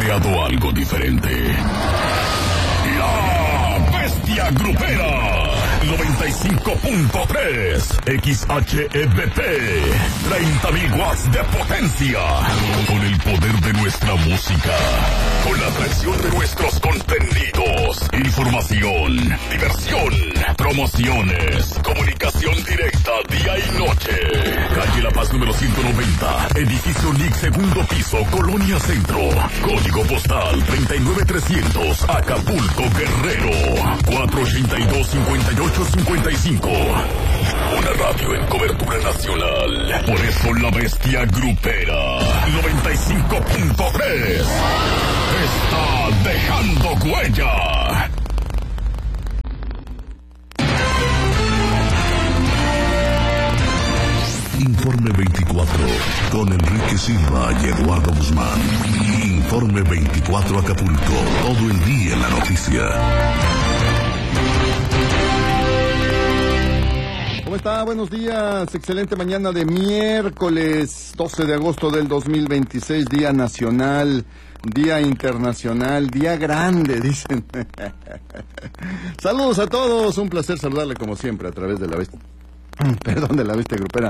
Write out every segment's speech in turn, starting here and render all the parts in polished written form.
creado algo diferente. La Bestia Grupera 95.3 XHEBP, 30.000 watts de potencia, con el poder de nuestra música, con la atracción de nuestros contenidos, información, diversión, promociones, comunicación directa día y noche. Calle La Paz número 190, edificio NIC, segundo piso, Colonia Centro, código postal 39300, Acapulco, Guerrero, 482-5855. Una radio en cobertura nacional. Por eso la Bestia Grupera 95.3 está dejando huella. Informe 24 con Enrique Silva y Eduardo Guzmán. Informe 24 Acapulco. Todo el día en la noticia. ¿Cómo está? Buenos días. Excelente mañana de miércoles 12 de agosto del 2026. Día nacional, día internacional, día grande, dicen. Saludos a todos. Un placer saludarle como siempre a través de la Bestia. de la Bestia Grupera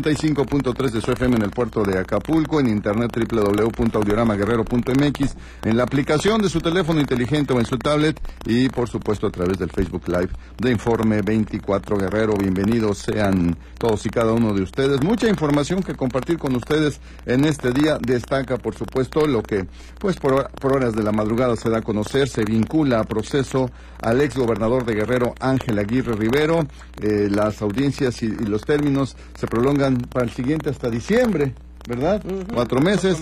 95.3 de su FM en el puerto de Acapulco, en internet www.audioramaguerrero.mx, en la aplicación de su teléfono inteligente o en su tablet y por supuesto a través del Facebook Live de Informe 24 Guerrero. Bienvenidos sean todos y cada uno de ustedes. Mucha información que compartir con ustedes en este día. Destaca por supuesto lo que pues por horas de la madrugada se da a conocer. Se vincula a proceso al ex gobernador de Guerrero, Ángel Aguirre Rivero. Las audiencias y los términos se prolongan para el siguiente hasta diciembre, ¿verdad? 4 meses.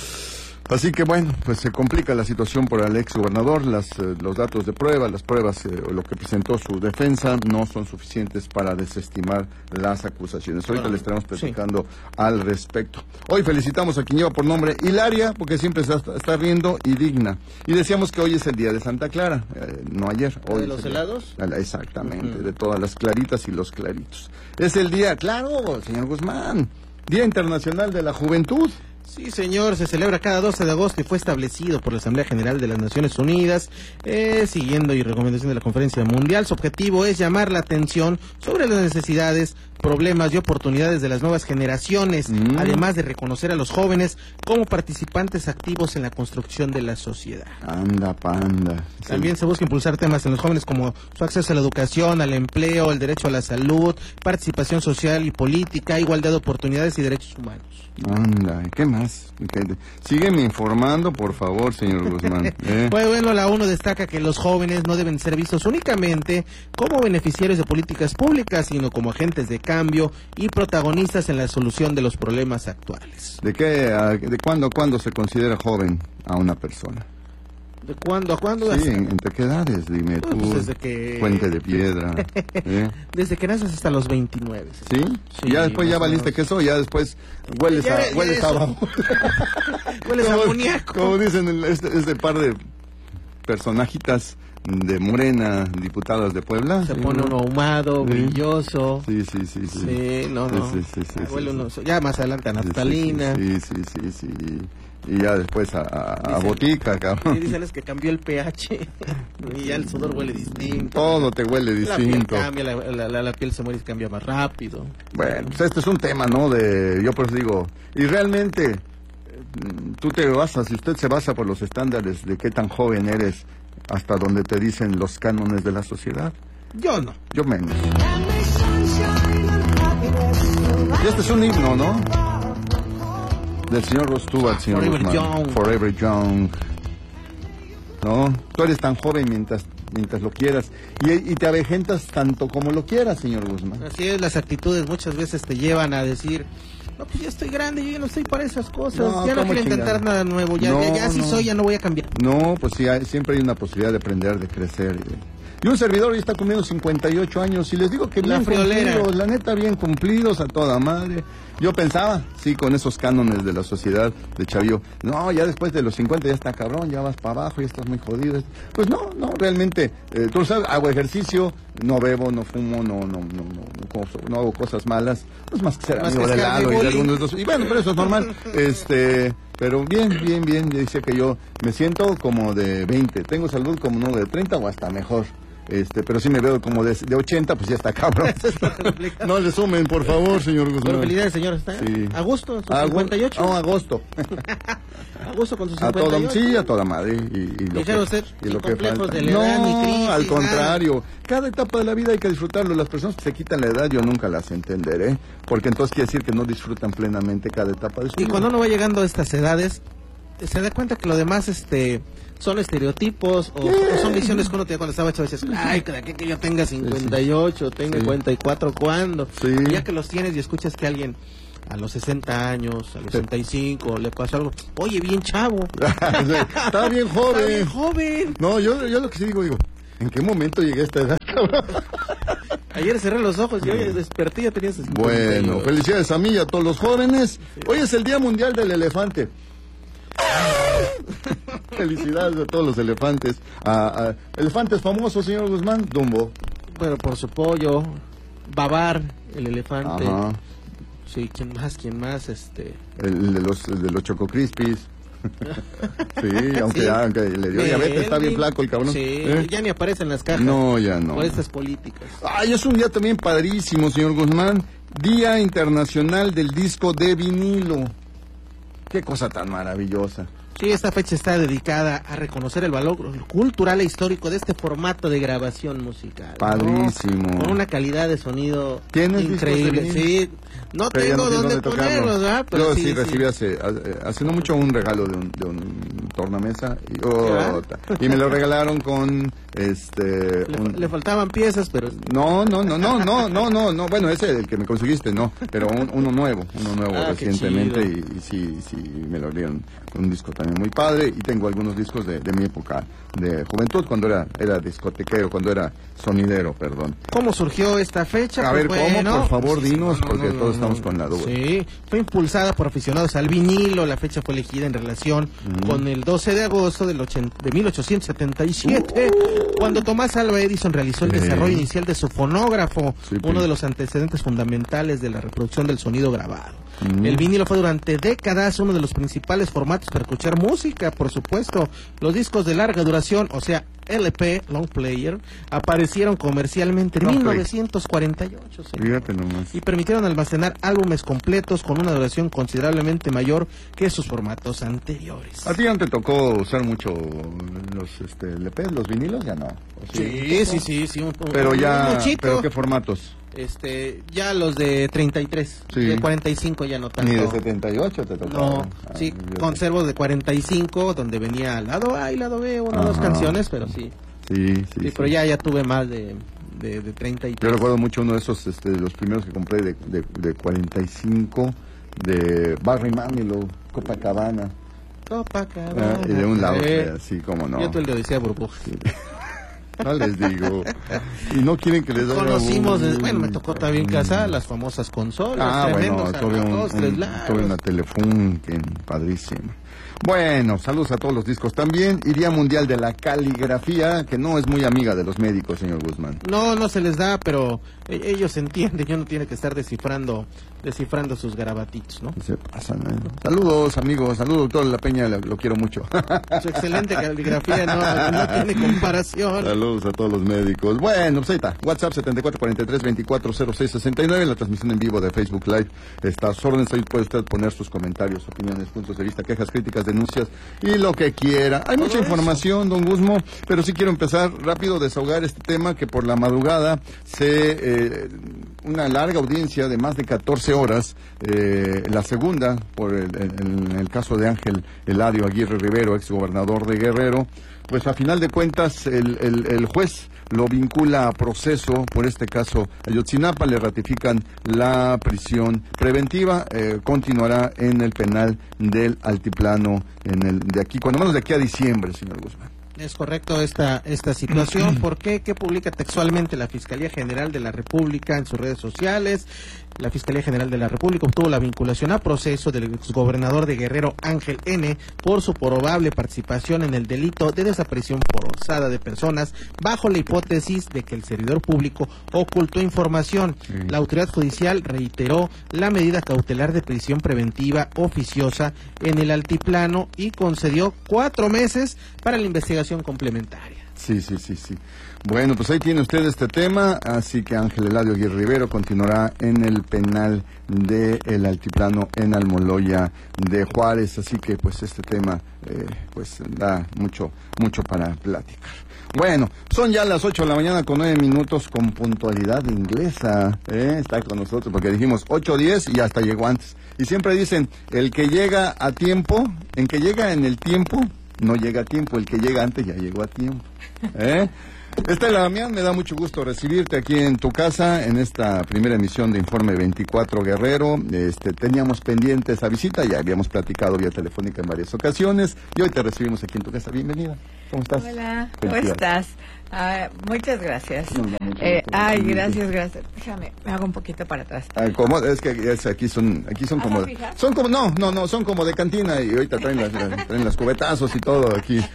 Así que bueno, pues se complica la situación por el ex gobernador. Los datos de prueba, las pruebas, lo que presentó su defensa no son suficientes para desestimar las acusaciones. Ahorita le estaremos platicando al respecto. Hoy felicitamos a quien lleva por nombre Hilaria, porque siempre está riendo y digna. Y decíamos que hoy es el día de Santa Clara, no ayer. Hoy ¿De los helados? Exactamente, de todas las claritas y los claritos. Es el día, claro, señor Guzmán, Día Internacional de la Juventud. Sí, señor, se celebra cada 12 de agosto y fue establecido por la Asamblea General de las Naciones Unidas, siguiendo y recomendación de la Conferencia Mundial. Su objetivo es llamar la atención sobre las necesidades, problemas y oportunidades de las nuevas generaciones, además de reconocer a los jóvenes como participantes activos en la construcción de la sociedad. Anda, panda. También se busca impulsar temas en los jóvenes como su acceso a la educación, al empleo, el derecho a la salud, participación social y política, igualdad de oportunidades y derechos humanos. Anda, ¿qué más? Sígueme informando, por favor, señor Guzmán. Bueno, la ONU destaca que los jóvenes no deben ser vistos únicamente como beneficiarios de políticas públicas, sino como agentes de cambio y protagonistas en la solución de los problemas actuales. ¿De cuándo a cuándo se considera joven a una persona? ¿De cuándo a cuándo? Sí, ¿entre qué edades? Dime tú. Pues desde que... Puente de Piedra. Desde que naces hasta los 29. ¿Sí? Sí, ya después ya valiste queso, ya después hueles a bajo. Hueles a amoníaco. Como dicen este par de personajitas de Morena, diputadas de Puebla. Se pone uno ahumado, brilloso. Sí. Sí, no. Sí, huele uno, ya más adelante a naftalina. Sí. Y ya después a botica, cabrón. Y dicen es que cambió el pH y ya el sudor huele distinto. Todo te huele distinto. La piel cambia, la piel se muere y cambia más rápido. Bueno, pues este es un tema, ¿no? Yo por eso digo, y realmente tú te basas, si usted se basa por los estándares de qué tan joven eres, hasta donde te dicen los cánones de la sociedad. Yo no. Yo menos. Y este es un himno, ¿no? Del señor Rod Stewart, señor Forever Guzmán. Young. Forever Young. ¿No? Tú eres tan joven mientras lo quieras. Y te avejentas tanto como lo quieras, señor Guzmán. Así es, las actitudes muchas veces te llevan a decir... No, pues ya estoy grande, yo ya no estoy para esas cosas, ya no quiero intentar nada nuevo, ya soy, ya no voy a cambiar. No, pues sí, siempre hay una posibilidad de aprender, de crecer. Y un servidor ya está cumpliendo 58 años y les digo que bien cumplidos, la neta bien cumplidos a toda madre. Yo pensaba, sí, con esos cánones de la sociedad de chavillo, no, ya después de los 50 ya está cabrón, ya vas para abajo, ya estás muy jodido. Pues no, realmente, tú sabes, hago ejercicio, no bebo, no fumo, no hago cosas malas, pues más que ser amigo de Lalo y de algunos de los... Y bueno, pero eso es normal, Pero bien, dice que yo me siento como de 20, tengo salud como uno de 30 o hasta mejor. Pero sí me veo como de 80, pues ya está cabrón. No le sumen, por favor, señor Guzmán. Bueno, felicidades, señor. ¿Está? Sí. ¿Agosto? ¿Sus 58? No, agosto. ¿Agosto con sus 58? Sí, a toda madre. Y lo que, usted, y lo que falta. De la edad, ni crisis, al contrario. Nada. Cada etapa de la vida hay que disfrutarlo. Las personas que se quitan la edad, yo nunca las entenderé. Porque entonces quiere decir que no disfrutan plenamente cada etapa de su vida. Y cuando uno va llegando a estas edades, se da cuenta que lo demás, son estereotipos o son visiones que uno tenía cuando estaba hecho. Decías, ay, que yo tenga 58, tenga 54, ¿cuándo? Sí. Y ya que los tienes y escuchas que alguien a los 60 años, a los 65, le pasó algo, oye, bien chavo. Está bien joven. Está bien joven. No, yo lo que sí digo, ¿en qué momento llegué a esta edad, cabrón? Ayer cerré los ojos y hoy desperté y ya tenía 60. Bueno, felicidades a mí y a todos los jóvenes. Sí. Hoy es el Día Mundial del Elefante. Felicidades a todos los elefantes. Elefantes famosos, señor Guzmán. Dumbo. Bueno, por su pollo. Babar, el elefante. Ajá. Sí, ¿quién más? El de los Choco Crispies. Sí, aunque le dio diabetes, está bien flaco el cabrón. Sí, ya ni aparece en las cajas. No, ya no. Por estas políticas. Ay, es un día también padrísimo, señor Guzmán. Día Internacional del Disco de Vinilo. Qué cosa tan maravillosa. Sí, esta fecha está dedicada a reconocer el valor cultural e histórico de este formato de grabación musical. Padrísimo. ¿No? Con una calidad de sonido increíble. Sí, no tengo dónde ponerlos, ¿verdad? Pero yo sí recibí hace no mucho un regalo de un tornamesa y me lo regalaron con le faltaban piezas, pero no, bueno, ese el que me conseguiste, no, pero uno nuevo recientemente y sí me lo dieron, un disco también muy padre, y tengo algunos discos de mi época de juventud, cuando era discotequero, cuando era sonidero, perdón. ¿Cómo surgió esta fecha? A ver, ¿cómo? Por favor, dinos, porque todos estamos con la duda. Sí, fue impulsada por aficionados al vinilo. La fecha fue elegida en relación con el 12 de agosto de 1877, cuando Tomás Alva Edison realizó el desarrollo inicial de su fonógrafo, uno de los antecedentes fundamentales de la reproducción del sonido grabado. El vinilo fue durante décadas uno de los principales formatos para escuchar música, por supuesto. Los discos de larga duración, o sea, LP, Long Player, aparecieron comercialmente en 1948. Fíjate nomás. Y permitieron almacenar álbumes completos con una duración considerablemente mayor que sus formatos anteriores. ¿A ti no te tocó usar mucho los LP, los vinilos? Ya no. Sí. Pero ¿pero qué formatos? Ya los de 33, de 45 ya no tanto. Ni de 78 te tocó. No, conservo de 45, donde venía lado A y lado B, una o dos canciones, pero sí. Sí, pero ya tuve más de 33. Yo recuerdo mucho uno de esos, los primeros que compré de 45, de Barry Manilow, Copacabana. Y de un lado, así como no. Yo tuve el de Odisea Burbuja. Sí. No les digo. Y no quieren que les dé conocimos, bueno, me tocó también casa las famosas consolas. Bueno, tuve una Telefunken padrísima. Bueno, saludos a todos los discos también. Y Día Mundial de la Caligrafía, que no es muy amiga de los médicos, señor Guzmán. No se les da, pero ellos entienden, yo no tiene que estar descifrando sus garabatitos, ¿no? Se pasan, ¿eh? Saludos, amigos, saludos, doctor La Peña, lo quiero mucho. Su excelente caligrafía no tiene comparación. Saludos a todos los médicos. Bueno, pues ahí está, WhatsApp 7443-240669, la transmisión en vivo de Facebook Live está a sus órdenes. Ahí puede usted poner sus comentarios, opiniones, puntos de vista, quejas, críticas, denuncias y lo que quiera. Hay mucha información, don Guzmo, pero sí quiero empezar rápido a desahogar este tema que por la madrugada una larga audiencia de más de 14 horas, la segunda por en el caso de Ángel Eladio Aguirre Rivero, exgobernador de Guerrero, pues a final de cuentas el juez lo vincula a proceso por este caso Ayotzinapa, le ratifican la prisión preventiva, continuará en el penal del Altiplano de aquí, cuando menos de aquí a diciembre, señor Guzmán. Es correcto esta situación. ¿Por qué? ¿Qué publica textualmente la Fiscalía General de la República en sus redes sociales? La Fiscalía General de la República obtuvo la vinculación a proceso del exgobernador de Guerrero, Ángel N., por su probable participación en el delito de desaparición forzada de personas, bajo la hipótesis de que el servidor público ocultó información. La autoridad judicial reiteró la medida cautelar de prisión preventiva oficiosa en el altiplano y concedió 4 meses para la investigación complementaria. Sí. Bueno, pues ahí tiene usted este tema, así que Ángel Eladio Aguirre Rivero continuará en el penal de El Altiplano en Almoloya de Juárez, así que pues este tema pues da mucho para platicar. Bueno, son ya las 8 de la mañana con 9 minutos con puntualidad inglesa, está con nosotros porque dijimos 8:10 y hasta llegó antes. Y siempre dicen, el que llega a tiempo, el que llega en el tiempo, no llega a tiempo, el que llega antes ya llegó a tiempo. Estela Damián, me da mucho gusto recibirte aquí en tu casa en esta primera emisión de Informe 24 Guerrero. Teníamos pendiente esa visita, ya habíamos platicado vía telefónica en varias ocasiones y hoy te recibimos aquí en tu casa. Bienvenida. ¿Cómo estás? Hola, ¿cómo estás? Muchas gracias. Gracias. Déjame, me hago un poquito para atrás. Es que aquí son como son como de cantina y ahorita traen las cubetazos y todo aquí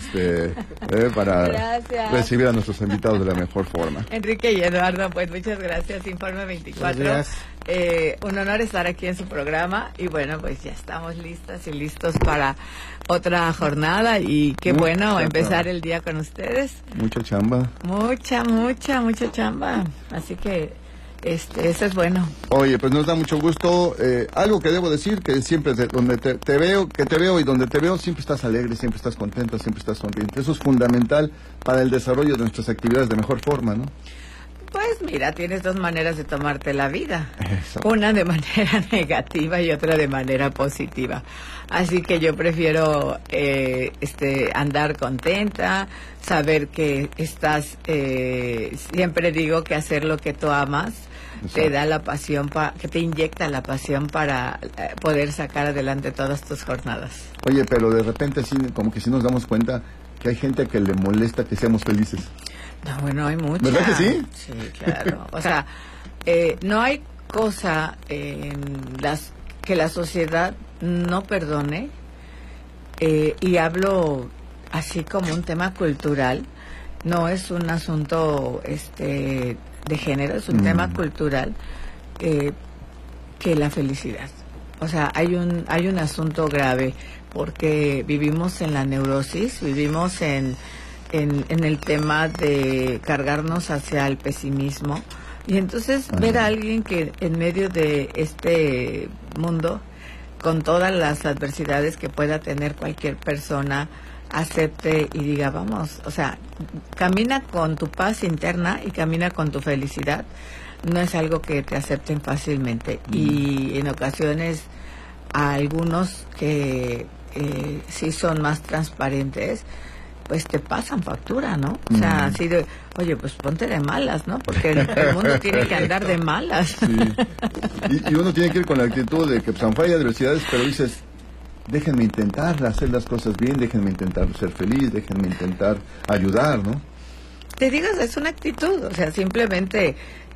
para recibir a nuestros invitados de la mejor forma. Enrique y Eduardo, pues muchas gracias. Informe 24. Un honor estar aquí en su programa y bueno, pues ya estamos listas y listos para otra jornada y qué bueno empezar el día con ustedes. Mucha chamba. Mucha chamba. Así que eso es bueno. Oye, pues nos da mucho gusto. Algo que debo decir, que siempre donde te veo y donde te veo, siempre estás alegre, siempre estás contenta, siempre estás sonriente. Eso es fundamental para el desarrollo de nuestras actividades de mejor forma, ¿no? Pues mira, tienes 2 maneras de tomarte la vida. Eso. Una de manera negativa y otra de manera positiva. Así que yo prefiero andar contenta, saber que estás, siempre digo que hacer lo que tú amas. Exacto. Te da la pasión, que te inyecta la pasión para poder sacar adelante todas tus jornadas. Oye, pero de repente sí, como que sí nos damos cuenta que hay gente que le molesta que seamos felices. No, bueno, hay mucha. ¿Verdad que sí? Sí, claro. O sea, no hay cosa que la sociedad no perdone, y hablo así como un tema cultural, no es un asunto de género, es un tema cultural, que la felicidad. O sea, hay un asunto grave, porque vivimos en la neurosis, vivimos en el tema de cargarnos hacia el pesimismo y entonces ver a alguien que en medio de este mundo, con todas las adversidades que pueda tener cualquier persona, acepte y diga vamos, o sea, camina con tu paz interna y camina con tu felicidad, no es algo que te acepten fácilmente. Y en ocasiones a algunos que sí son más transparentes, pues te pasan factura, ¿no? O sea, así de, oye, pues ponte de malas, ¿no? Porque el mundo tiene que andar de malas. Sí. Y uno tiene que ir con la actitud de que pues aunque hay adversidades, pero dices, déjenme intentar hacer las cosas bien, déjenme intentar ser feliz, déjenme intentar ayudar, ¿no? Te digo, es una actitud, o sea, simplemente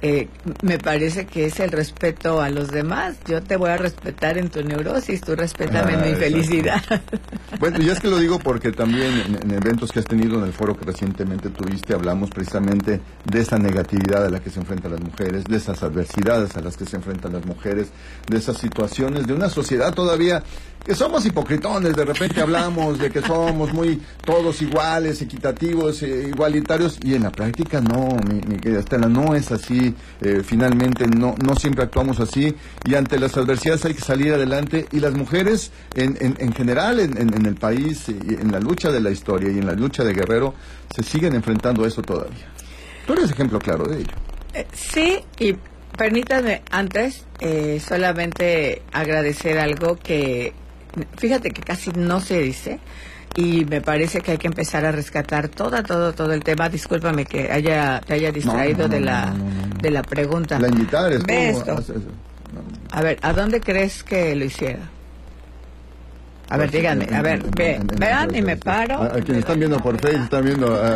me parece que es el respeto a los demás. Yo te voy a respetar en tu neurosis, tú respétame en mi felicidad. Bueno, y es que lo digo porque también en eventos que has tenido, en el foro que recientemente tuviste, hablamos precisamente de esa negatividad a la que se enfrentan las mujeres, de esas adversidades a las que se enfrentan las mujeres, de esas situaciones de una sociedad todavía que somos hipocritones. De repente hablamos de que somos muy todos iguales, equitativos, igualitarios, y en la práctica no, mi querida Estela, no es así. Finalmente no siempre actuamos así, y ante las adversidades hay que salir adelante, y las mujeres en general en el país, y en la lucha de la historia y en la lucha de Guerrero, se siguen enfrentando a eso todavía. Tú eres ejemplo claro de ello. Sí, y permítanme antes solamente agradecer algo que fíjate que casi no se dice, y me parece que hay que empezar a rescatar todo el tema. Discúlpame que te haya distraído de la pregunta. La invitar esto. A ver, ¿a dónde crees que lo hiciera? A ver, díganme, a ver, vean y me paro. A quienes están viendo por Facebook, están viendo, A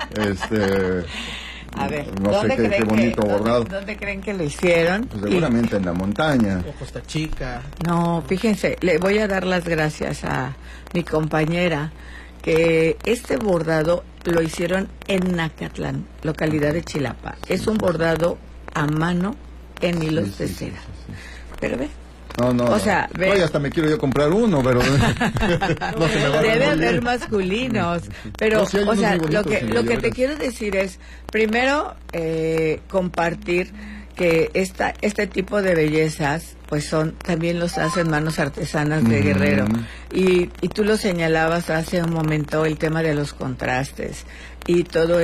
ver, no sé qué bonito bordado. ¿Dónde creen que lo hicieron? Pues seguramente en la montaña. Costa Chica. No, fíjense, le voy a dar las gracias a mi compañera, que este bordado lo hicieron en Nacatlán, localidad de Chilapa. Es un bordado a mano en hilos de seda. Sí. Pero ve. No. O sea, ve. Hoy hasta me quiero yo comprar uno, pero no se me va a debe haber masculinos. Pero, sí, o sea, lo que verás. te quiero decir es, primero, compartir que este tipo de bellezas, pues también los hacen manos artesanas de Guerrero. Y tú lo señalabas hace un momento, el tema de los contrastes y todo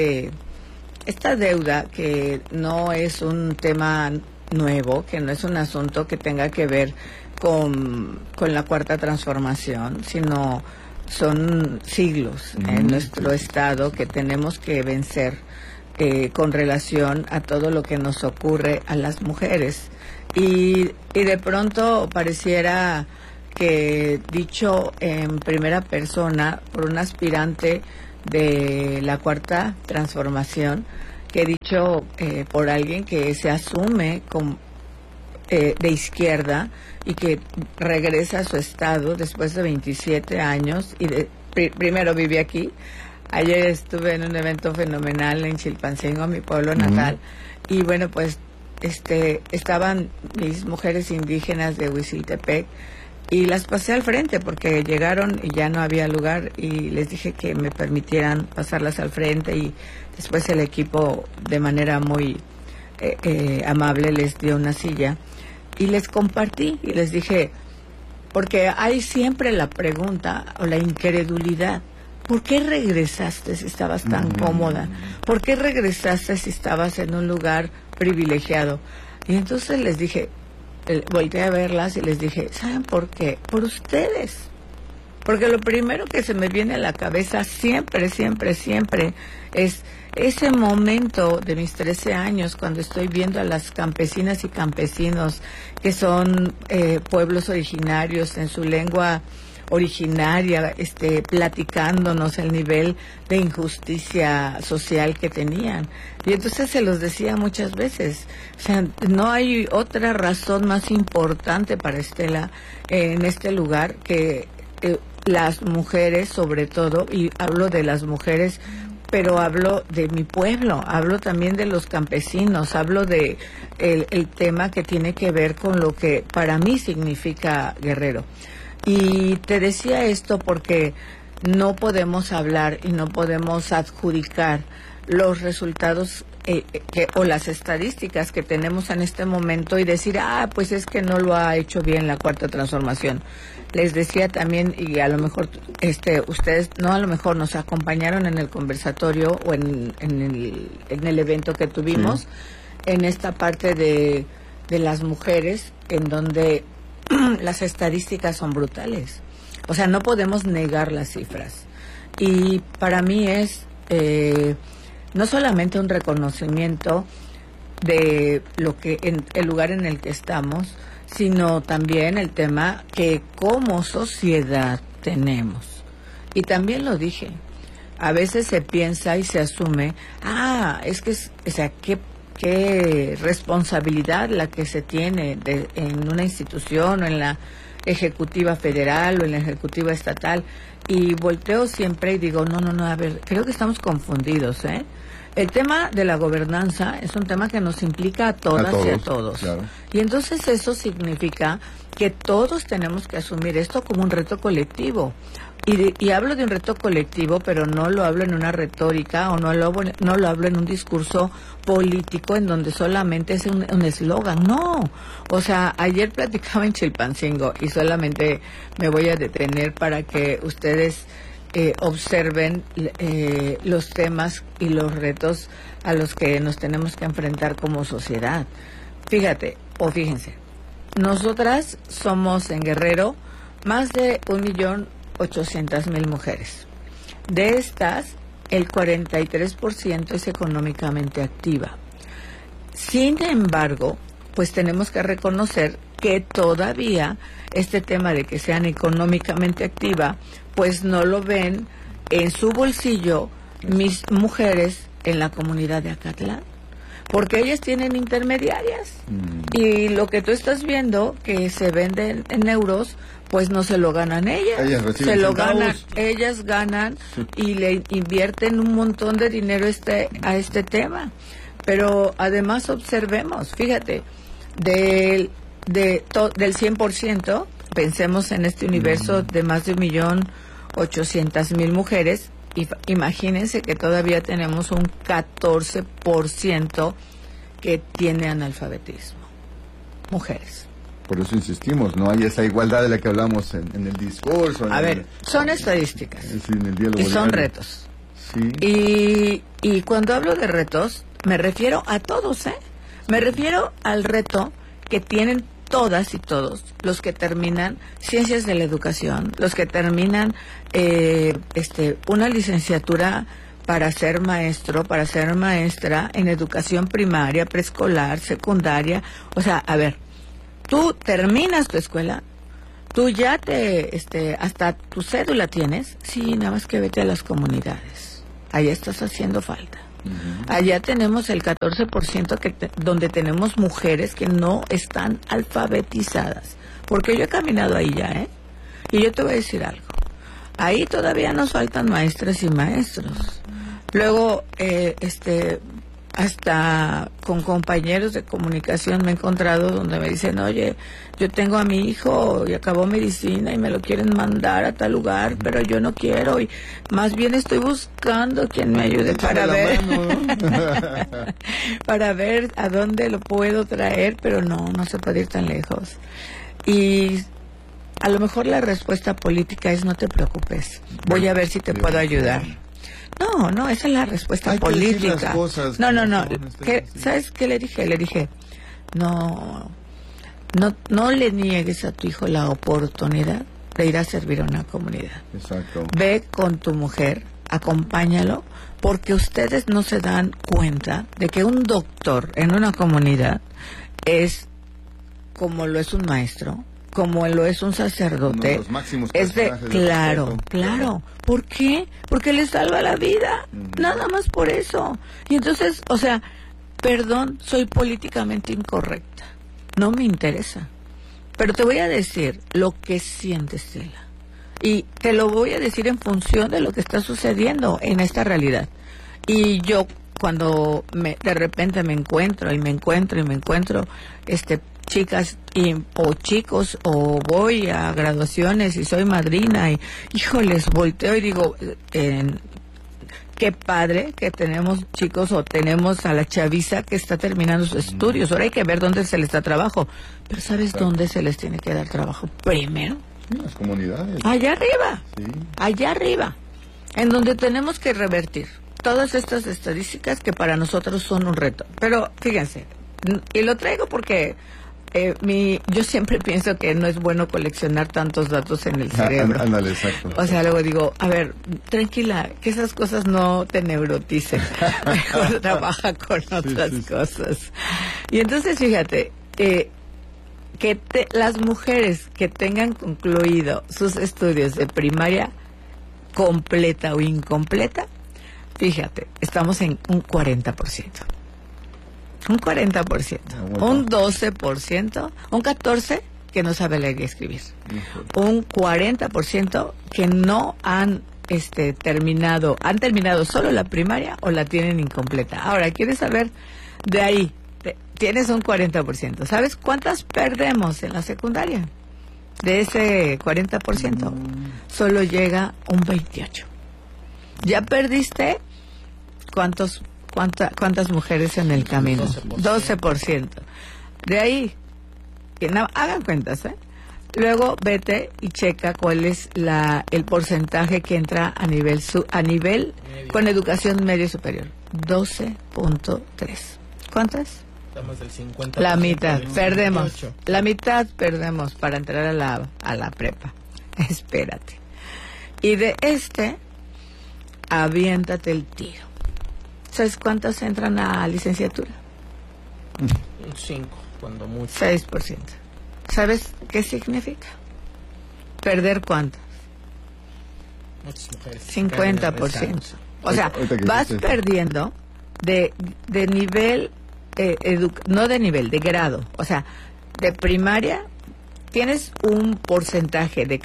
esta deuda, que no es un tema nuevo, que no es un asunto que tenga que ver con la cuarta transformación, sino son siglos en nuestro estado que tenemos que vencer con relación a todo lo que nos ocurre a las mujeres. Y de pronto pareciera que, dicho en primera persona por un aspirante de la cuarta transformación, que dicho por alguien que se asume de izquierda y que regresa a su estado después de 27 años y primero vive aquí. Ayer estuve en un evento fenomenal en Chilpancingo, mi pueblo natal, y bueno, pues estaban mis mujeres indígenas de Huiziltepec y las pasé al frente porque llegaron y ya no había lugar, y les dije que me permitieran pasarlas al frente, y después el equipo de manera muy amable les dio una silla y les compartí y les dije, porque hay siempre la pregunta o la incredulidad: ¿por qué regresaste si estabas tan cómoda? ¿Por qué regresaste si estabas en un lugar privilegiado? Y entonces les dije, volteé a verlas y les dije, ¿saben por qué? Por ustedes. Porque lo primero que se me viene a la cabeza siempre es ese momento de mis 13 años, cuando estoy viendo a las campesinas y campesinos que son pueblos originarios en su lengua originaria, platicándonos el nivel de injusticia social que tenían. Y entonces se los decía muchas veces, o sea, no hay otra razón más importante para Estela en este lugar que las mujeres, sobre todo, y hablo de las mujeres, pero hablo de mi pueblo, hablo también de los campesinos, hablo de el tema que tiene que ver con lo que para mí significa Guerrero. Y te decía esto porque no podemos hablar y no podemos adjudicar los resultados o las estadísticas que tenemos en este momento y decir, pues es que no lo ha hecho bien la cuarta transformación. Les decía también, y a lo mejor ustedes, no a lo mejor, nos acompañaron en el conversatorio o en el evento que tuvimos, en esta parte de las mujeres, en donde las estadísticas son brutales. O sea, no podemos negar las cifras. Y para mí es no solamente un reconocimiento de lo que el lugar en el que estamos, sino también el tema que como sociedad tenemos. Y también lo dije, a veces se piensa y se asume, es que o sea, qué responsabilidad la que se tiene en una institución o en la ejecutiva federal o en la ejecutiva estatal, y volteo siempre y digo, no, a ver, creo que estamos confundidos, El tema de la gobernanza es un tema que nos implica a todas y a todos. Claro. Y entonces eso significa que todos tenemos que asumir esto como un reto colectivo. Y hablo de un reto colectivo, pero no lo hablo en una retórica o no lo hablo en un discurso político en donde solamente es un eslogan. No, o sea, ayer platicaba en Chilpancingo y solamente me voy a detener para que ustedes observen los temas y los retos a los que nos tenemos que enfrentar como sociedad. Fíjense, nosotras somos en Guerrero más de 1.800.000 mujeres. De estas, el 43% es económicamente activa. Sin embargo, pues tenemos que reconocer que todavía este tema de que sean económicamente activa, pues no lo ven en su bolsillo mis mujeres en la comunidad de Acatlán, porque ellas tienen intermediarias y lo que tú estás viendo que se vende en euros, pues no se lo ganan ellas se lo ganan, ellas ganan y le invierten un montón de dinero a este tema. Pero además observemos, fíjate, del 100%, pensemos en este universo de más de 1.800.000 mujeres, y imagínense que todavía tenemos un 14% que tiene analfabetismo, mujeres. Por eso insistimos, no hay esa igualdad de la que hablamos en el discurso. A ver, son estadísticas en el diálogo y son diario. retos. Sí. Y cuando hablo de retos, me refiero a todos, ¿eh? Me refiero al reto que tienen todas y todos los que terminan ciencias de la educación, los que terminan una licenciatura para ser maestro, para ser maestra en educación primaria, preescolar, secundaria. O sea, a ver, tú terminas tu escuela, tú ya hasta tu cédula tienes, sí, nada más que vete a las comunidades, ahí estás haciendo falta. Allá tenemos el 14% donde tenemos mujeres que no están alfabetizadas, porque yo he caminado ahí ya, ¿eh? Y yo te voy a decir algo, ahí todavía nos faltan maestras y maestros. Luego, hasta con compañeros de comunicación me he encontrado donde me dicen, oye, yo tengo a mi hijo y acabó medicina y me lo quieren mandar a tal lugar, pero yo no quiero, y más bien estoy buscando quien me ayude para ver para ver a dónde lo puedo traer, pero no se puede ir tan lejos. Y a lo mejor la respuesta política es: no te preocupes, voy a ver si te puedo ayudar. No, esa es la respuesta política. No. ¿Sabes qué le dije? Le dije, no le niegues a tu hijo la oportunidad de ir a servir a una comunidad. Exacto. Ve con tu mujer, acompáñalo, porque ustedes no se dan cuenta de que un doctor en una comunidad es como lo es un maestro, como lo es un sacerdote. Los máximos es de claro. ¿Por qué? Porque le salva la vida, nada más por eso. Y entonces, o sea, perdón, soy políticamente incorrecta, no me interesa, pero te voy a decir lo que sientes, Stella, y te lo voy a decir en función de lo que está sucediendo en esta realidad. Y yo, cuando de repente me encuentro chicas o chicos, o voy a graduaciones y soy madrina y, híjoles, volteo y digo, qué padre que tenemos chicos, o tenemos a la chaviza que está terminando sus estudios. Ahora hay que ver dónde se les da trabajo, pero ¿sabes dónde se les tiene que dar trabajo? Primero, en las comunidades. Allá arriba, sí. Allá arriba, en donde tenemos que revertir todas estas estadísticas que para nosotros son un reto. Pero fíjense, y lo traigo porque yo siempre pienso que no es bueno coleccionar tantos datos en el cerebro. Ándale, exacto. O sea, luego digo, a ver, tranquila, que esas cosas no te neuroticen. Mejor trabaja con otras cosas. Y entonces, fíjate, las mujeres que tengan concluido sus estudios de primaria completa o incompleta, fíjate, estamos en un 40%. Un 40%, un 12%, un 14% que no sabe leer y escribir, un 40% que no han terminado solo la primaria o la tienen incompleta. Ahora, ¿quieres saber de ahí? Tienes un 40%. ¿Sabes cuántas perdemos en la secundaria? De ese 40%, solo llega un 28%. ¿Ya perdiste cuántas mujeres en el camino? 12%. De ahí, que hagan cuentas, ¿eh? Luego vete y checa cuál es el porcentaje que entra a nivel con educación medio superior. 12.3. ¿Cuántas? Estamos del 50%. La mitad, perdemos. 28. La mitad perdemos para entrar a la prepa. Espérate. Y de aviéntate el tiro. ¿Sabes cuántas entran a licenciatura? 5, cuando mucho. 6%. ¿Sabes qué significa? ¿Perder cuántas? Muchas mujeres. 50%. O sea, vas perdiendo de nivel, no de nivel, de grado. O sea, de primaria tienes un porcentaje de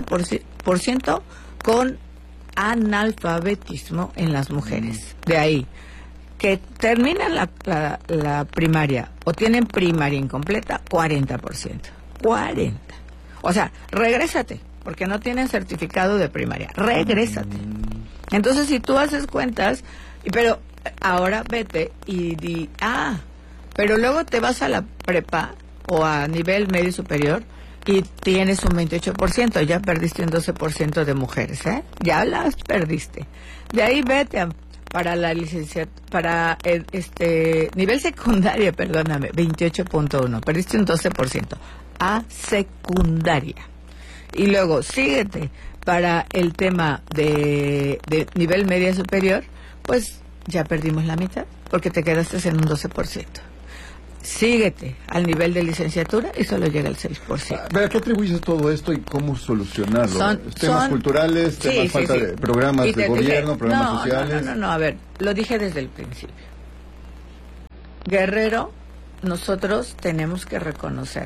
14% con analfabetismo en las mujeres. De ahí, que terminan la primaria o tienen primaria incompleta, 40%. 40%. O sea, regrésate, porque no tienen certificado de primaria. Regrésate. Entonces, si tú haces cuentas, pero ahora vete y di, pero luego te vas a la prepa o a nivel medio superior y tienes un 28%, ya perdiste un 12% de mujeres, ¿eh? Ya las perdiste. De ahí vete para la licenciatura, para nivel secundaria, perdóname, 28.1, perdiste un 12%, a secundaria. Y luego síguete para el tema de nivel media superior, pues ya perdimos la mitad, porque te quedaste en un 12%. Síguete al nivel de licenciatura y solo llega al 6%. ¿A qué atribuyes todo esto y cómo solucionarlo? ¿Temas culturales, sí, falta de programas de gobierno, programas sociales? No, a ver, lo dije desde el principio. Guerrero, nosotros tenemos que reconocer,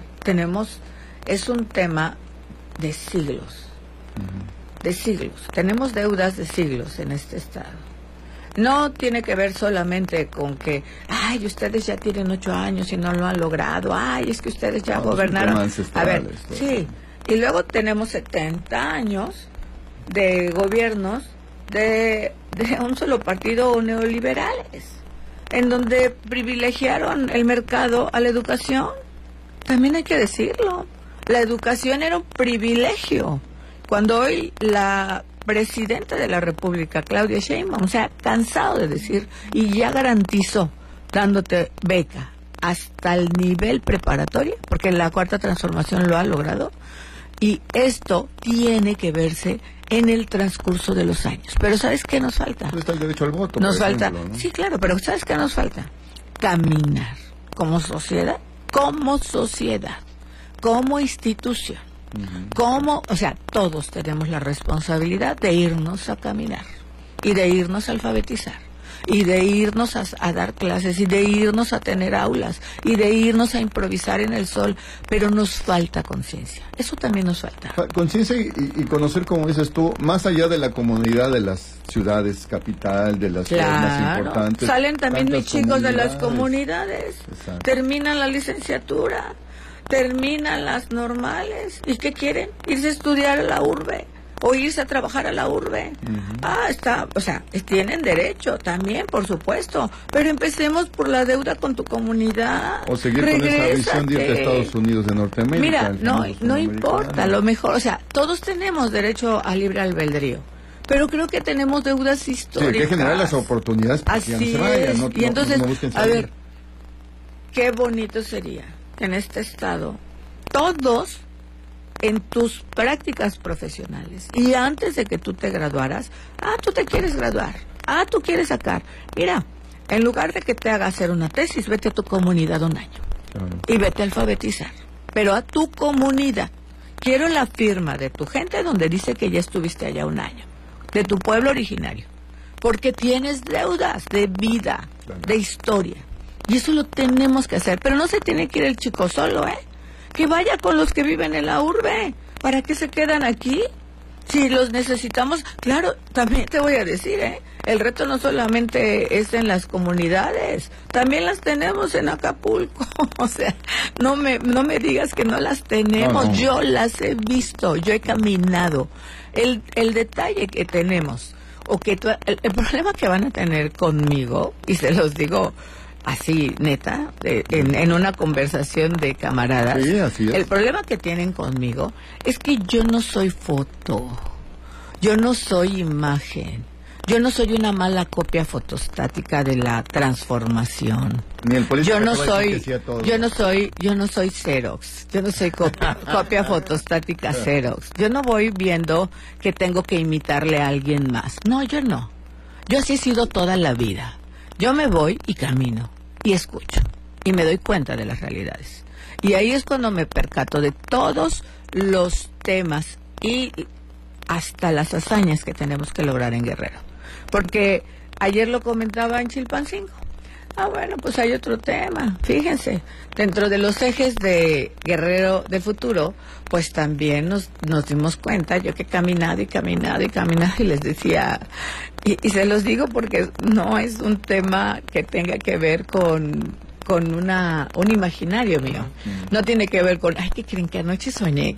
es un tema de siglos, de siglos. Tenemos deudas de siglos en este estado. No tiene que ver solamente con que, ustedes ya tienen 8 años y no lo han logrado, es que ustedes ya gobernaron. A ver, sí, y luego tenemos 70 años de gobiernos de un solo partido o neoliberales, en donde privilegiaron el mercado a la educación. También hay que decirlo, la educación era un privilegio, cuando hoy la presidenta de la República, Claudia Sheinbaum, se ha cansado de decir y ya garantizó dándote beca hasta el nivel preparatorio, porque la Cuarta Transformación lo ha logrado, y esto tiene que verse en el transcurso de los años. Pero ¿sabes qué nos falta? Está el derecho al voto, nos por falta, ejemplo, ¿no? Sí, claro, pero ¿sabes qué nos falta? Caminar como sociedad, como institución. Todos tenemos la responsabilidad de irnos a caminar y de irnos a alfabetizar y de irnos a dar clases y de irnos a tener aulas y de irnos a improvisar en el sol, pero nos falta conciencia. Eso también nos falta. Conciencia y conocer, como dices tú, más allá de la comunidad de las ciudades capital, de las ciudades más importantes. Salen también mis chicos de las comunidades. Exacto. Terminan la licenciatura, terminan las normales, ¿y qué quieren? Irse a estudiar a la urbe o irse a trabajar a la urbe. Tienen derecho también, por supuesto, pero empecemos por la deuda con tu comunidad. O seguir con esa visión de irte a Estados Unidos de Norteamérica. Mira, no importa, lo mejor, todos tenemos derecho a libre albedrío, pero creo que tenemos deudas históricas. Sí, hay que generar las oportunidades para que no se vayan. Y entonces, a ver, qué bonito sería en este estado, todos en tus prácticas profesionales y antes de que tú te graduaras, tú te quieres graduar, tú quieres sacar, mira, en lugar de que te haga hacer una tesis, vete a tu comunidad un año. Claro. Y vete a alfabetizar, pero a tu comunidad. Quiero la firma de tu gente donde dice que ya estuviste allá un año, de tu pueblo originario, porque tienes deudas de vida, claro, de historia. Y eso lo tenemos que hacer, pero no se tiene que ir el chico solo, que vaya con los que viven en la urbe. ¿Para qué se quedan aquí? Si los necesitamos, claro, también te voy a decir, el reto no solamente es en las comunidades, también las tenemos en Acapulco. O sea, no me digas que no las tenemos, no. Yo las he visto, yo he caminado. El detalle que tenemos, el problema que van a tener conmigo, y se los digo así, neta, en una conversación de camaradas. Sí, así es. El problema que tienen conmigo es que yo no soy foto, yo no soy imagen, yo no soy una mala copia fotostática de la transformación. Ni el político yo no soy Xerox, yo no soy copia fotostática Xerox. Yo no voy viendo que tengo que imitarle a alguien más. No, yo no. Yo así he sido toda la vida. Yo me voy y camino y escucho y me doy cuenta de las realidades. Y ahí es cuando me percato de todos los temas y hasta las hazañas que tenemos que lograr en Guerrero. Porque ayer lo comentaba en Chilpancingo. Bueno, pues hay otro tema. Fíjense, dentro de los ejes de Guerrero del futuro, pues también nos dimos cuenta, yo que he caminado y les decía, y se los digo porque no es un tema que tenga que ver con un imaginario mío. No tiene que ver con, ¿qué creen que anoche soñé?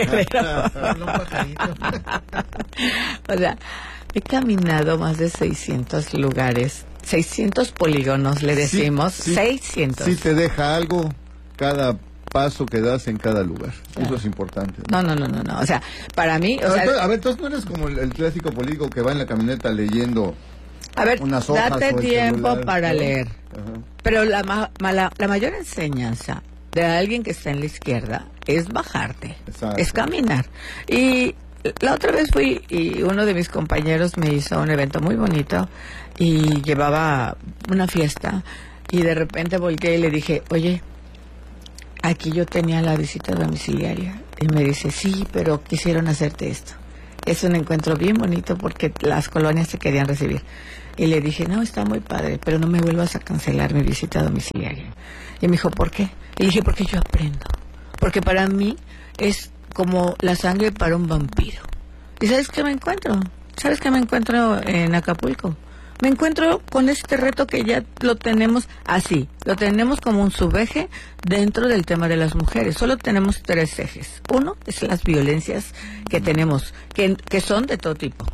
O sea, he caminado más de 600 lugares, 600 polígonos, le decimos, sí, 600. Sí te deja algo cada paso que das en cada lugar. Claro. Eso es importante. No. O sea, para mí... A ver, entonces no eres como el clásico político que va en la camioneta leyendo unas hojas. Date tiempo celular, para ¿no? leer. Ajá. Pero la mayor enseñanza de alguien que está en la izquierda es bajarte, Exacto. Es caminar. Y la otra vez fui y uno de mis compañeros me hizo un evento muy bonito y llevaba una fiesta y de repente volteé y le dije, oye, aquí yo tenía la visita domiciliaria. Y me dice, sí, pero quisieron hacerte esto. Es un encuentro bien bonito porque las colonias se querían recibir. Y le dije, no, está muy padre, pero no me vuelvas a cancelar mi visita domiciliaria. Y me dijo, ¿por qué? Y le dije, porque yo aprendo. Porque para mí es como la sangre para un vampiro. ¿Y sabes qué me encuentro? ¿Sabes qué me encuentro en Acapulco? Me encuentro con este reto que ya lo tenemos así, lo tenemos como un subeje dentro del tema de las mujeres. Solo tenemos 3 ejes. Uno es las violencias que tenemos, que son de todo tipo,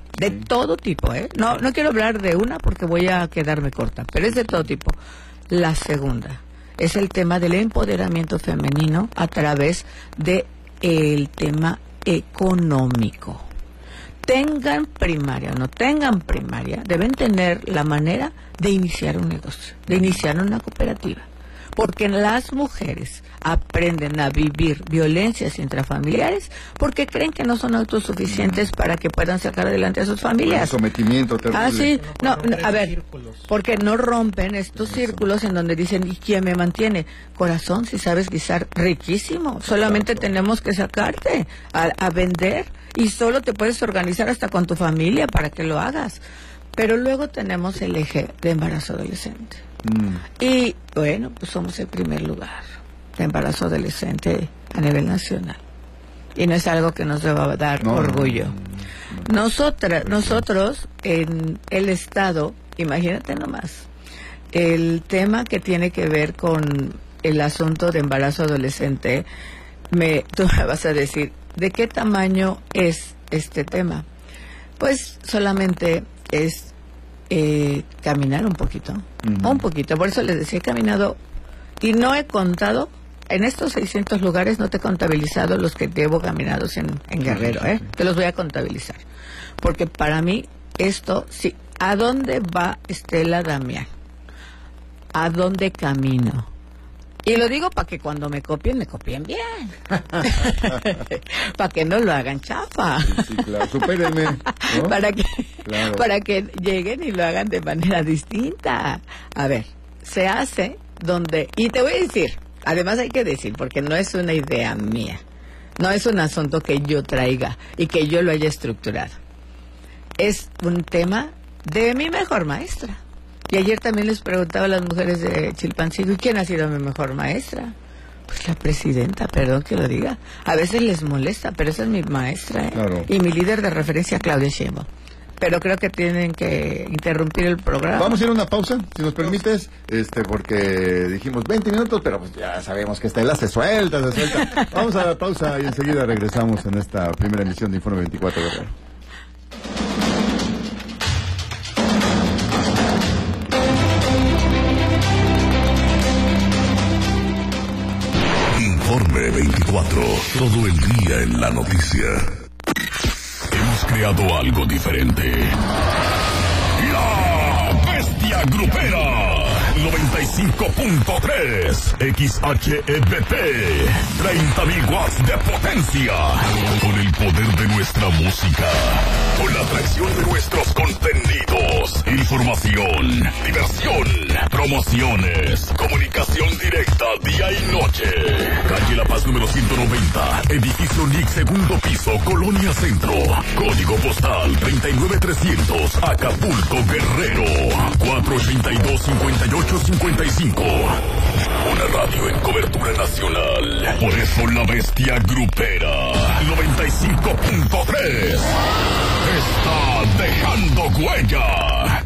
No quiero hablar de una porque voy a quedarme corta, pero es de todo tipo. La segunda es el tema del empoderamiento femenino a través de el tema económico. Tengan primaria o no tengan primaria, deben tener la manera de iniciar un negocio, de iniciar una cooperativa. Porque las mujeres aprenden a vivir violencias intrafamiliares porque creen que no son autosuficientes para que puedan sacar adelante a sus familias. Sometimiento terrible. Sí. No, a ver, porque no rompen estos círculos en donde dicen, ¿y quién me mantiene? Corazón, si sabes guisar, riquísimo. Solamente tenemos que sacarte a vender y solo te puedes organizar hasta con tu familia para que lo hagas. Pero luego tenemos el eje de embarazo adolescente. Y bueno, pues somos el primer lugar de embarazo adolescente a nivel nacional. Y no es algo que nos deba dar orgullo. Nosotros en el Estado, imagínate nomás, el tema que tiene que ver con el asunto de embarazo adolescente, tú me vas a decir, ¿de qué tamaño es este tema? Pues solamente es caminar un poquito, por eso les decía, he caminado y no he contado, en estos 600 lugares no te he contabilizado los que llevo caminados en Guerrero, te los voy a contabilizar, porque para mí esto, sí, ¿a dónde va Estela Damián? ¿A dónde camino? Y lo digo para que cuando me copien bien. Para que no lo hagan chafa. Sí, claro, supérenme, ¿no? Para que lleguen y lo hagan de manera distinta. A ver, se hace donde... Y te voy a decir, además hay que decir, porque no es una idea mía. No es un asunto que yo traiga y que yo lo haya estructurado. Es un tema de mi mejor maestra. Y ayer también les preguntaba a las mujeres de Chilpancingo, ¿y quién ha sido mi mejor maestra? Pues la presidenta, perdón que lo diga. A veces les molesta, pero esa es mi maestra. Claro. Y mi líder de referencia, Claudia Sheinbaum. Pero creo que tienen que interrumpir el programa. Vamos a ir a una pausa, si nos permites, porque dijimos 20 minutos, pero pues ya sabemos que Estela se suelta. Vamos a la pausa y enseguida regresamos en esta primera emisión de Informe 24 Guerrero. Informe 24, todo el día en la noticia. Hemos creado algo diferente. La Bestia Grupera 95.3 XHEBP, 30.000 watts de potencia, con el poder de nuestra música, con la atracción de nuestros contenidos espectáculos, información, diversión, promociones, comunicación directa día y noche. Calle La Paz número 190, edificio NIC, segundo piso, Colonia Centro. Código postal 39300, Acapulco, Guerrero. 482-5855. Una radio en cobertura nacional. Por eso la bestia grupera 95.3 está dejando huella.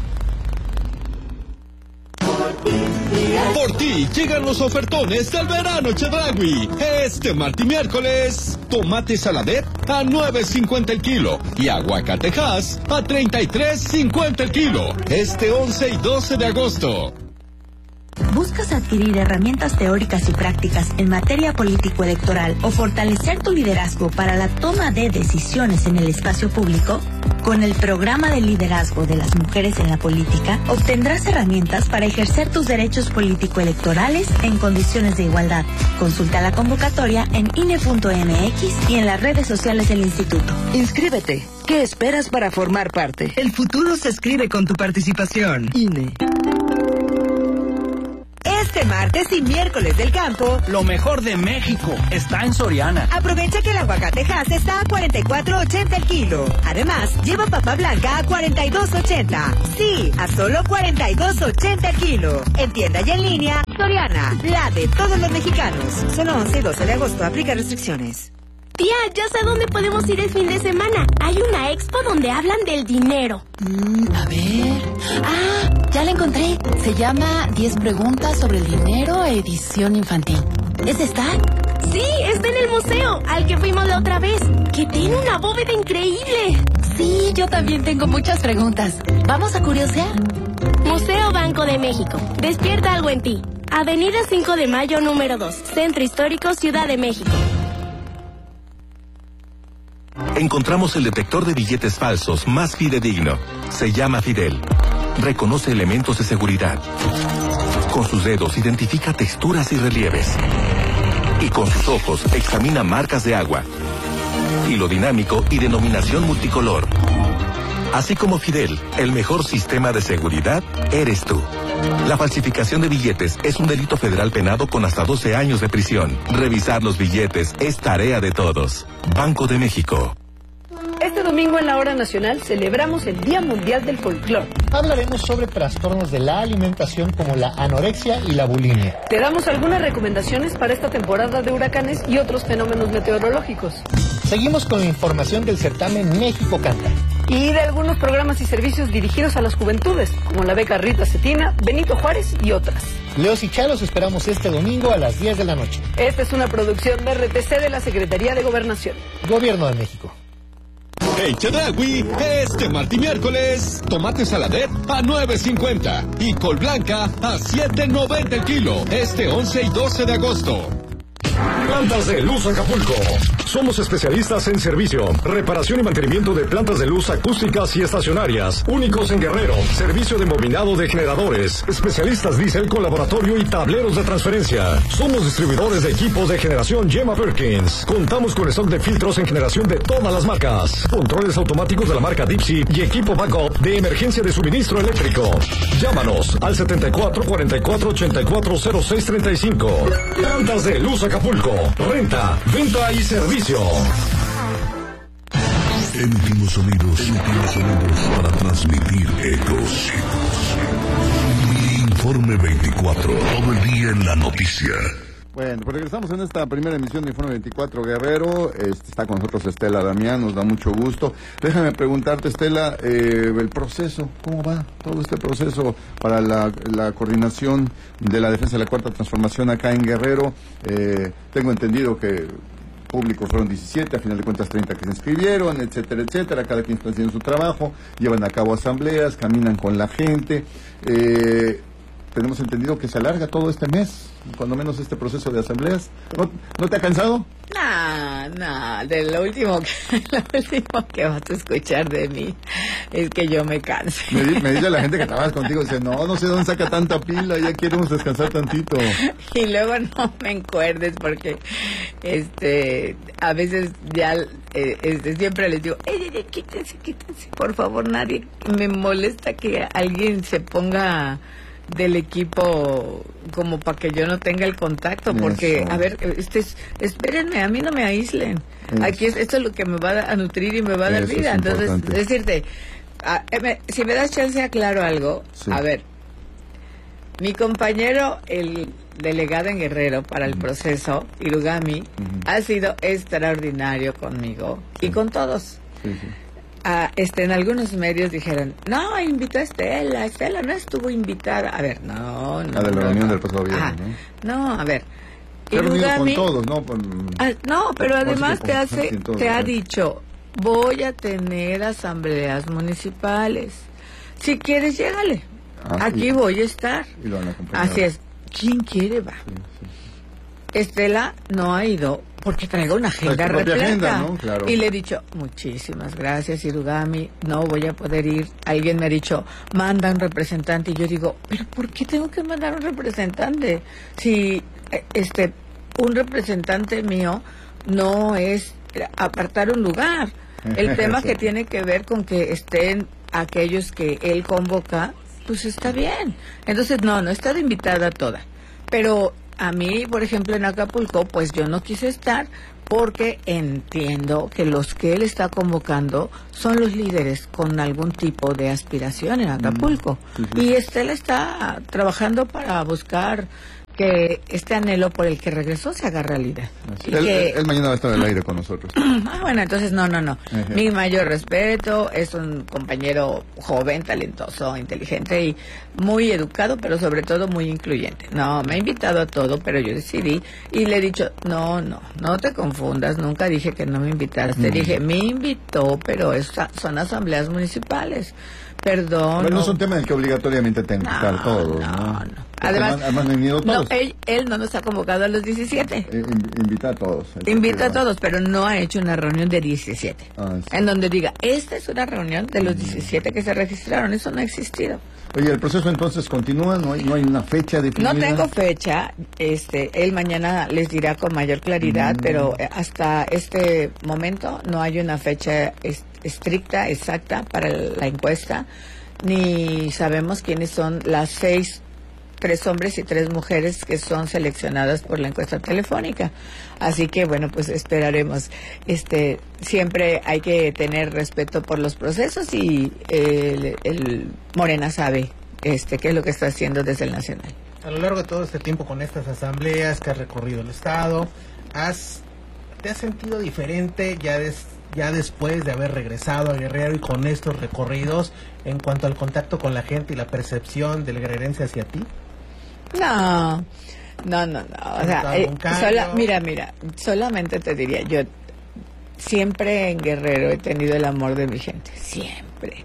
Por ti llegan los ofertones del verano Chedraui. Este martes y miércoles, tomate saladet a $9.50 el kilo y aguacatejas a $33.50 el kilo. Este 11 y 12 de agosto. ¿Buscas adquirir herramientas teóricas y prácticas en materia político-electoral o fortalecer tu liderazgo para la toma de decisiones en el espacio público? Con el programa de liderazgo de las mujeres en la política, obtendrás herramientas para ejercer tus derechos político-electorales en condiciones de igualdad. Consulta la convocatoria en INE.mx y en las redes sociales del instituto. Inscríbete. ¿Qué esperas para formar parte? El futuro se escribe con tu participación. INE. Este martes y miércoles del campo, lo mejor de México está en Soriana. Aprovecha que el aguacatejas está a $44.80 el kilo. Además, lleva papa blanca a $42.80. Sí, a solo $42.80 el kilo. En tienda y en línea, Soriana, la de todos los mexicanos. Solo 11 y 12 de agosto, aplica restricciones. Tía, ya sé dónde podemos ir el fin de semana. Hay una expo donde hablan del dinero. A ver... Ah, ya la encontré. Se llama 10 preguntas sobre el dinero, edición infantil. ¿Es esta? Sí, está en el museo, al que fuimos la otra vez, que tiene una bóveda increíble. Sí, yo también tengo muchas preguntas. ¿Vamos a curiosear? Museo Banco de México. Despierta algo en ti. Avenida 5 de Mayo, número 2. Centro Histórico, Ciudad de México. Encontramos el detector de billetes falsos más fidedigno. Se llama Fidel. Reconoce elementos de seguridad. Con sus dedos identifica texturas y relieves. Y con sus ojos examina marcas de agua. Hilo dinámico y denominación multicolor. Así como Fidel, el mejor sistema de seguridad eres tú. La falsificación de billetes es un delito federal penado con hasta 12 años de prisión. Revisar los billetes es tarea de todos. Banco de México. Este domingo en la Hora Nacional celebramos el Día Mundial del Folclor. Hablaremos sobre trastornos de la alimentación como la anorexia y la bulimia. Te damos algunas recomendaciones para esta temporada de huracanes y otros fenómenos meteorológicos. Seguimos con la información del certamen México Canta. Y de algunos programas y servicios dirigidos a las juventudes, como la beca Rita Cetina, Benito Juárez y otras. Leos y Chalos esperamos este domingo a las 10 de la noche. Esta es una producción de RTC de la Secretaría de Gobernación. Gobierno de México. En Chedraui, este martes y miércoles, tomate saladet a $9.50 y col blanca a $7.90 el kilo. Este 11 y 12 de agosto. Plantas de Luz Acapulco. Somos especialistas en servicio, reparación y mantenimiento de plantas de luz acústicas y estacionarias. Únicos en Guerrero. Servicio de mobiliado de generadores. Especialistas diésel con laboratorio y tableros de transferencia. Somos distribuidores de equipos de generación Gemma Perkins. Contamos con stock de filtros en generación de todas las marcas. Controles automáticos de la marca Dipsy y equipo backup de emergencia de suministro eléctrico. Llámanos al 74 44 84 06 35. Plantas de Luz Acapulco. Renta, venta y servicio. Emitimos sonidos para transmitir ecos. Informe 24, todo el día en la noticia. Bueno, pues regresamos en esta primera emisión de Informe 24 Guerrero. Está con nosotros Estela Damián, nos da mucho gusto. Déjame preguntarte, Estela, el proceso, ¿cómo va todo este proceso para la coordinación de la defensa de la Cuarta Transformación acá en Guerrero? Tengo entendido que públicos fueron 17, a final de cuentas 30 que se inscribieron, etcétera, etcétera. Cada quien está haciendo su trabajo, llevan a cabo asambleas, caminan con la gente. Tenemos entendido que se alarga todo este mes, cuando menos este proceso de asambleas. ¿No te ha cansado? No, de lo último que vas a escuchar de mí. es que yo me canse. Me dice la gente que trabaja contigo, dice, no sé dónde saca tanta pila, ya queremos descansar tantito. Y luego no me encuerdes porque a veces ya siempre les digo, quítense, por favor, nadie. Me molesta que alguien se ponga del equipo como para que yo no tenga el contacto, porque Eso. a ver, espérenme, a mí no me aíslen. Aquí esto es lo que me va a nutrir y me va a dar Eso vida. es Entonces, importante. decirte, si me das chance aclaro algo. Sí. A ver, mi compañero, el delegado en Guerrero para el proceso, Irugami, ha sido extraordinario conmigo y con todos. Sí. En algunos medios dijeron, no, invitó a Estela no estuvo invitada. A ver, no. La de la reunión del pasado viernes, No, a ver. Se ha reunido con Irugami- todos, ¿no? no, pero además en todo, te ha ¿verdad? dicho, voy a tener asambleas municipales. Si quieres, llégale. Aquí voy a estar. Y lo han acompañado. Así es. ¿Quién quiere va? Estela no ha ido porque traigo una agenda Trae su propia repleta. agenda, ¿no? Claro. Y le he dicho, muchísimas gracias, Irugami, no voy a poder ir. Alguien me ha dicho, manda un representante. Y yo digo, ¿pero por qué tengo que mandar un representante? Si un representante mío no es apartar un lugar. El tema que tiene que ver con que estén aquellos que él convoca, pues está bien. Entonces, no he estado invitada toda. Pero a mí, por ejemplo, en Acapulco, pues yo no quise estar porque entiendo que los que él está convocando son los líderes con algún tipo de aspiración en Acapulco. Y Estela está trabajando para buscar que este anhelo por el que regresó se haga realidad. Y Él mañana va a estar al aire con nosotros. Bueno, entonces no. Ajá. Mi mayor respeto, es un compañero joven, talentoso, inteligente y muy educado, pero sobre todo muy incluyente. No, me ha invitado a todo, pero yo decidí y le he dicho, no te confundas, nunca dije que no me invitaras, te dije, me invitó, pero son asambleas municipales. Perdón. Pero no es un tema en el que obligatoriamente tengan que estar todos, ¿no? Además no han venido todos. Él no nos ha convocado a los 17. Invita a todos. Invita a todos, pero no ha hecho una reunión de 17. Sí. En donde diga, esta es una reunión de los 17 que se registraron. Eso no ha existido. Oye, ¿el proceso entonces continúa? ¿No hay una fecha definida? No tengo fecha. Él mañana les dirá con mayor claridad, pero hasta este momento no hay una fecha estricta, exacta para la encuesta, ni sabemos quiénes son las 3 hombres y 3 mujeres que son seleccionadas por la encuesta telefónica. Así que bueno, pues esperaremos. Siempre hay que tener respeto por los procesos y el Morena sabe qué es lo que está haciendo desde el Nacional. A lo largo de todo este tiempo con estas asambleas que has recorrido el estado, ¿te has sentido diferente ya después de haber regresado a Guerrero y con estos recorridos en cuanto al contacto con la gente y la percepción del guerrerense hacia ti? No. O sea, mira, solamente te diría, yo siempre en Guerrero he tenido el amor de mi gente, siempre.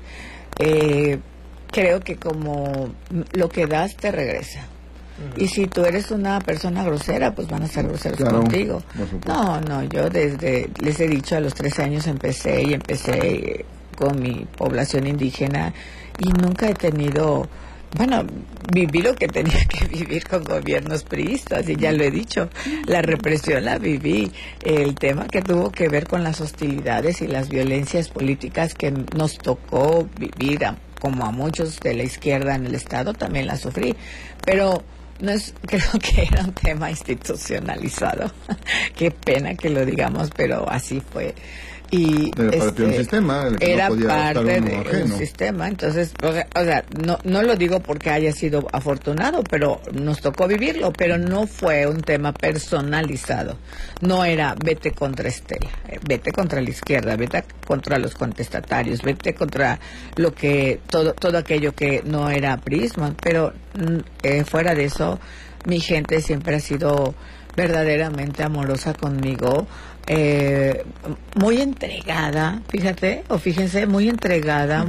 Creo que como lo que das te regresa. Y si tú eres una persona grosera, pues van a ser groseros contigo. No, yo les he dicho, a los 13 años empecé con mi población indígena y nunca he tenido, viví lo que tenía que vivir con gobiernos priistas y ya lo he dicho, la represión la viví, el tema que tuvo que ver con las hostilidades y las violencias políticas que nos tocó vivir, como a muchos de la izquierda en el Estado, también la sufrí, pero creo que era un tema institucionalizado. Qué pena que lo digamos, pero así fue. Y era parte de un sistema, el que era no podía parte estar uno de un sistema. Entonces, o sea, no lo digo porque haya sido afortunado, pero nos tocó vivirlo, pero no fue un tema personalizado. No era vete contra Estela, vete contra la izquierda, vete contra los contestatarios, vete contra todo aquello que no era prisma, pero fuera de eso, mi gente siempre ha sido verdaderamente amorosa conmigo, muy entregada, fíjense, muy entregada,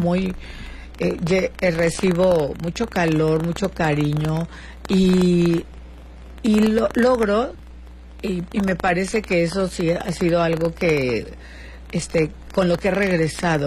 recibo mucho calor, mucho cariño y logro y me parece que eso sí ha sido algo que con lo que he regresado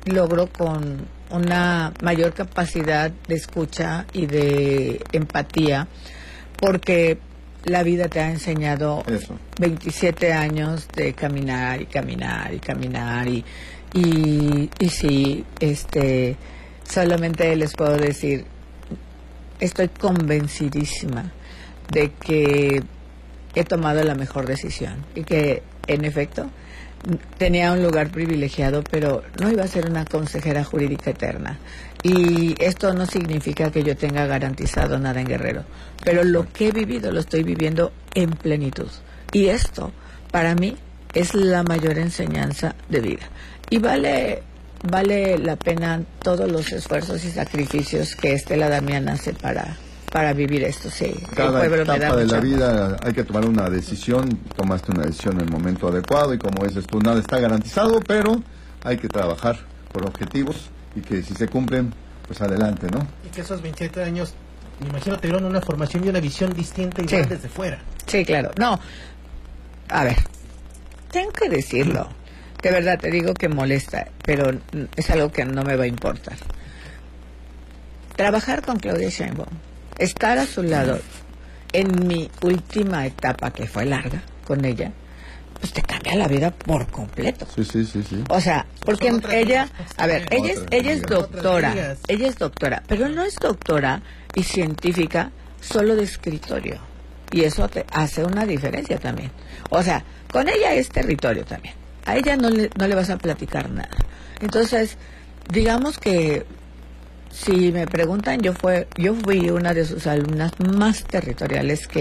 logro con una mayor capacidad de escucha y de empatía, porque la vida te ha enseñado 27 años de caminar y caminar y caminar y sí, solamente les puedo decir, estoy convencidísima de que he tomado la mejor decisión y que, en efecto, tenía un lugar privilegiado, pero no iba a ser una consejera jurídica eterna. Y esto no significa que yo tenga garantizado nada en Guerrero, pero lo que he vivido lo estoy viviendo en plenitud. Y esto, para mí, es la mayor enseñanza de vida. Y vale la pena todos los esfuerzos y sacrificios que Estela Damián hace para vivir esto. Sí, cada etapa de la vida hay que tomar una decisión. Tomaste una decisión en el momento adecuado y, como dices tú, nada está garantizado, pero hay que trabajar por objetivos y que si se cumplen, pues adelante, ¿no? Y que esos 27 años, me imagino, te dieron una formación y una visión distinta y más desde fuera. Sí, claro. No, a ver, tengo que decirlo. De verdad te digo que molesta, pero es algo que no me va a importar. Trabajar con Claudia Sheinbaum, estar a su lado en mi última etapa, que fue larga, con ella, pues te cambia la vida por completo. Sí. O sea, porque ella, a ver, ella es doctora, pero no es doctora y científica solo de escritorio. Y eso te hace una diferencia también. O sea, con ella es territorio también. A ella no le vas a platicar nada. Entonces, digamos que si me preguntan, yo fui una de sus alumnas más territoriales que